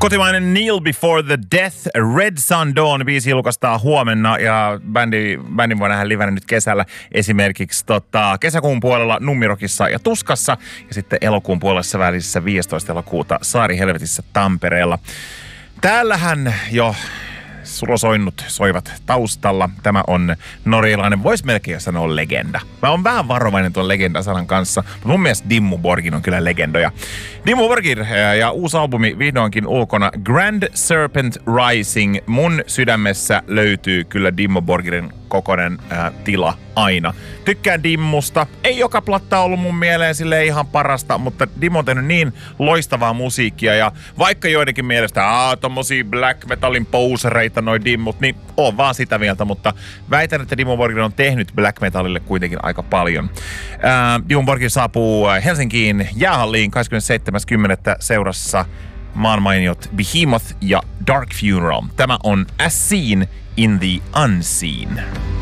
Kotimainen Kneel Before the Death, Red Sun Dawn biisi julkaistaan huomenna ja bändin voi nähdä livenä nyt kesällä esimerkiksi kesäkuun puolella Nummirokissa ja Tuskassa ja sitten elokuun puolessa välissä 15. elokuuta Saari Helvetissä Tampereella. Täällähän jo sulosoinnut soivat taustalla. Tämä on norjalainen, voisi melkein sanoa legenda. Mä oon vähän varovainen tuon legenda-sanan kanssa, mutta mun mielestä Dimmu Borgir on kyllä legendoja. Dimmu Borgir ja uusi albumi vihdoinkin ulkona, Grand Serpent Rising. Mun sydämessä löytyy kyllä Dimmu Borgirin kokoinen tila aina. Tykkään Dimmusta. Ei joka platta ollut mun mieleen silleen ihan parasta, mutta Dimmu on tehnyt niin loistavaa musiikkia ja vaikka joidenkin mielestä tommosia black metalin posereita noi Dimmut, niin on vaan sitä mieltä, mutta väitän, että Dimmu Borgir on tehnyt black metalille kuitenkin aika paljon. Dimmu Borgir saapuu Helsinkiin jäähalliin 27.10. seurassa maanmainiot Behemoth ja Dark Funeral. Tämä on As Seen in the Unseen.